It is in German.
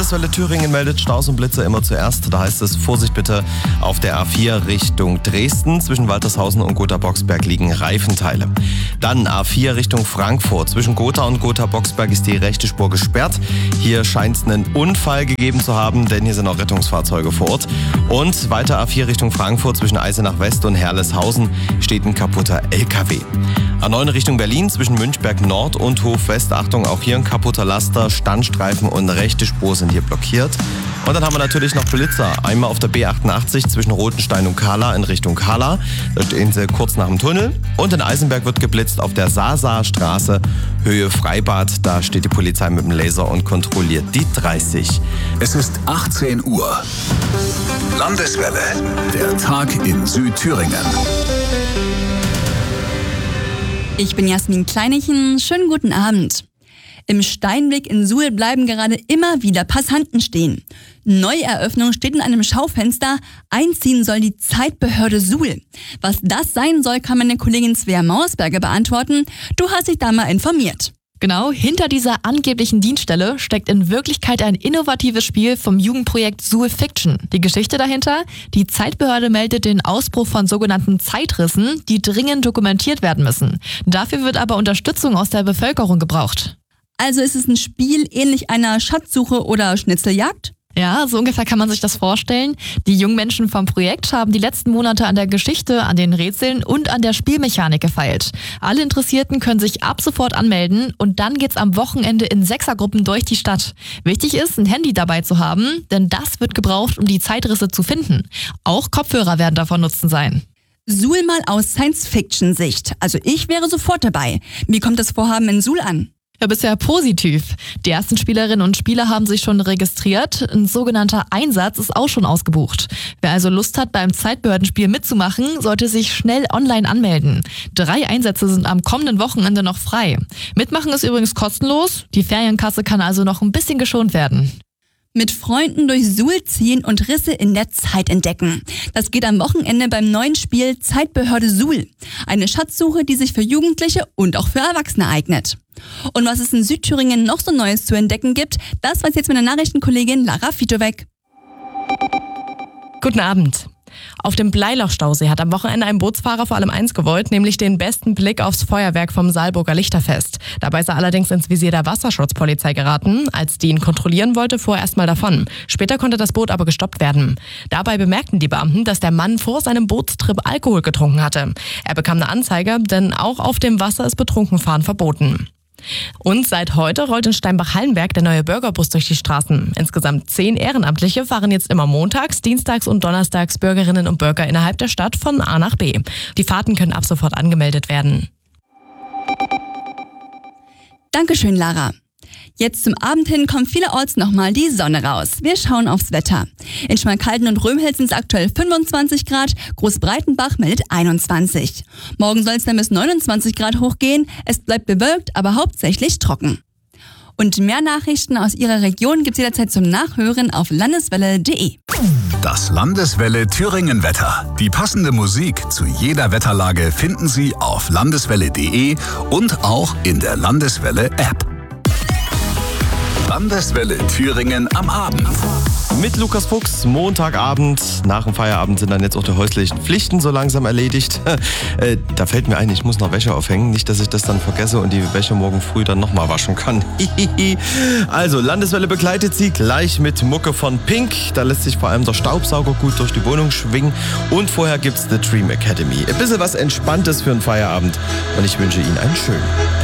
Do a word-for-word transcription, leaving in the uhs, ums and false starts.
Landeswelle Thüringen meldet Staus und Blitze immer zuerst. Da heißt es, Vorsicht bitte auf der A vier Richtung Dresden. Zwischen Waltershausen und Gotha-Boxberg liegen Reifenteile. Dann A vier Richtung Frankfurt. Zwischen Gotha und Gotha-Boxberg ist die rechte Spur gesperrt. Hier scheint es einen Unfall gegeben zu haben, denn hier sind auch Rettungsfahrzeuge vor Ort. Und weiter A vier Richtung Frankfurt. Zwischen Eisenach West und Herleshausen steht ein kaputter L K W. A neun Richtung Berlin. Zwischen Münchberg Nord und Hof West. Achtung, auch hier ein kaputter Laster. Standstreifen und rechte Spur sind hier blockiert. Und dann haben wir natürlich noch Blitzer. Einmal auf der B achtundachtzig zwischen Rotenstein und Kahla in Richtung Kahla. Da stehen sie kurz nach dem Tunnel. Und in Eisenberg wird geblitzt auf der Sasa-Straße, Höhe Freibad. Da steht die Polizei mit dem Laser und kontrolliert die dreißig. Es ist achtzehn Uhr. Landeswelle. Der Tag in Südthüringen. Ich bin Jasmin Kleinichen. Schönen guten Abend. Im Steinweg in Suhl bleiben gerade immer wieder Passanten stehen. Neueröffnung steht in einem Schaufenster. Einziehen soll die Zeitbehörde Suhl. Was das sein soll, kann meine Kollegin Svea Mausberger beantworten. Du hast dich da mal informiert. Genau, hinter dieser angeblichen Dienststelle steckt in Wirklichkeit ein innovatives Spiel vom Jugendprojekt Suhl Fiction. Die Geschichte dahinter? Die Zeitbehörde meldet den Ausbruch von sogenannten Zeitrissen, die dringend dokumentiert werden müssen. Dafür wird aber Unterstützung aus der Bevölkerung gebraucht. Also ist es ein Spiel ähnlich einer Schatzsuche oder Schnitzeljagd? Ja, so ungefähr kann man sich das vorstellen. Die jungen Menschen vom Projekt haben die letzten Monate an der Geschichte, an den Rätseln und an der Spielmechanik gefeilt. Alle Interessierten können sich ab sofort anmelden und dann geht's am Wochenende in Sechsergruppen durch die Stadt. Wichtig ist, ein Handy dabei zu haben, denn das wird gebraucht, um die Zeitrisse zu finden. Auch Kopfhörer werden davon nutzen sein. Suhl mal aus Science-Fiction-Sicht. Also ich wäre sofort dabei. Wie kommt das Vorhaben in Suhl an? Ja, bisher positiv. Die ersten Spielerinnen und Spieler haben sich schon registriert. Ein sogenannter Einsatz ist auch schon ausgebucht. Wer also Lust hat, beim Zeitbehördenspiel mitzumachen, sollte sich schnell online anmelden. Drei Einsätze sind am kommenden Wochenende noch frei. Mitmachen ist übrigens kostenlos. Die Ferienkasse kann also noch ein bisschen geschont werden. Mit Freunden durch Suhl ziehen und Risse in der Zeit entdecken. Das geht am Wochenende beim neuen Spiel Zeitbehörde Suhl. Eine Schatzsuche, die sich für Jugendliche und auch für Erwachsene eignet. Und was es in Südthüringen noch so Neues zu entdecken gibt, das weiß jetzt meine Nachrichtenkollegin Lara Fitowek. Guten Abend. Auf dem Bleiloch-Stausee hat am Wochenende ein Bootsfahrer vor allem eins gewollt, nämlich den besten Blick aufs Feuerwerk vom Saalburger Lichterfest. Dabei ist er allerdings ins Visier der Wasserschutzpolizei geraten. Als die ihn kontrollieren wollte, fuhr er erstmal davon. Später konnte das Boot aber gestoppt werden. Dabei bemerkten die Beamten, dass der Mann vor seinem Bootstrip Alkohol getrunken hatte. Er bekam eine Anzeige, denn auch auf dem Wasser ist Betrunkenfahren verboten. Und seit heute rollt in Steinbach-Hallenberg der neue Bürgerbus durch die Straßen. Insgesamt zehn Ehrenamtliche fahren jetzt immer montags, dienstags und donnerstags Bürgerinnen und Bürger innerhalb der Stadt von A nach B. Die Fahrten können ab sofort angemeldet werden. Dankeschön, Lara. Jetzt zum Abend hin kommt vielerorts nochmal die Sonne raus. Wir schauen aufs Wetter. In Schmalkalden und Römhild sind es aktuell fünfundzwanzig Grad, Großbreitenbach meldet einundzwanzig. Morgen soll es dann bis neunundzwanzig Grad hochgehen. Es bleibt bewölkt, aber hauptsächlich trocken. Und mehr Nachrichten aus Ihrer Region gibt's jederzeit zum Nachhören auf landeswelle punkt de. Das Landeswelle Thüringen Wetter. Die passende Musik zu jeder Wetterlage finden Sie auf landeswelle punkt de und auch in der Landeswelle App. Landeswelle Thüringen am Abend. Mit Lukas Fuchs, Montagabend. Nach dem Feierabend sind dann jetzt auch die häuslichen Pflichten so langsam erledigt. äh, da fällt mir ein, ich muss noch Wäsche aufhängen. Nicht, dass ich das dann vergesse und die Wäsche morgen früh dann nochmal waschen kann. Also, Landeswelle begleitet Sie gleich mit Mucke von Pink. Da lässt sich vor allem der Staubsauger gut durch die Wohnung schwingen. Und vorher gibt's The Dream Academy. Ein bisschen was Entspanntes für einen Feierabend. Und ich wünsche Ihnen einen schönen.